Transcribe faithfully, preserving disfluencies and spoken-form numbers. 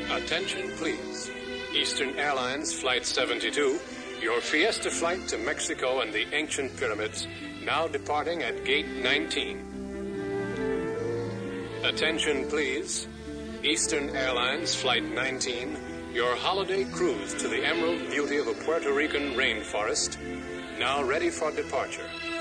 Attention, please. Eastern Airlines Flight seventy-two, your Fiesta flight to Mexico and the ancient pyramids, now departing at gate nineteen. Attention, please. Eastern Airlines Flight nineteen, your holiday cruise to the emerald beauty of a Puerto Rican rainforest, now ready for departure.